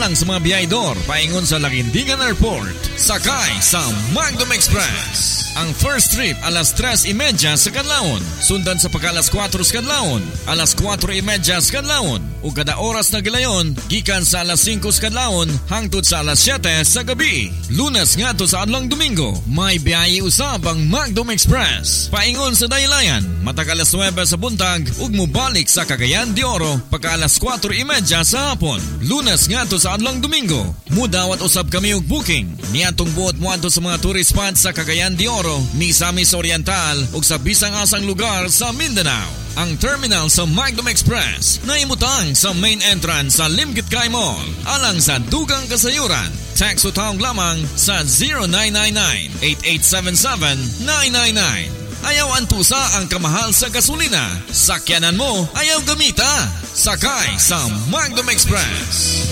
alang sa mga biyahedor paingon sa Laguindingan Airport. Sakay sa Magdum Express. Ang first trip alas 3:30 sa kadlawon, sundan sa pagka alas 4 sa kadlawon, alas 4:30 sa kadlawon, ug kada oras na gilayon gikan sa alas 5 sa kadlawon hangtod sa alas 7 sa gabi. Lunes ngadto sa adlong Domingo, may biyahe usab ang Magdum Express. Paingon sa Daylayan, matag alas 9 sa buntag ug mobalik sa Cagayan de Oro pagka alas 4:30 sa hapon. Lunes ngadto sa adlong Domingo, mudawat usab kami og booking niadtong buot moadto sa mga tourist spots sa Cagayan de Oro, Misamis Oriental ug sa bisang asang lugar sa Mindanao. Ang terminal sa Magdum Express na imutang sa main entrance sa Limkit Kay Mall alang sa dugang kasayuran. Text o tawag lamang sa 0999-8877-999. Ayaw antusa ang kamahal sa gasolina. Sakyanan mo, ayaw gamita. Sakay sa Magdum Express.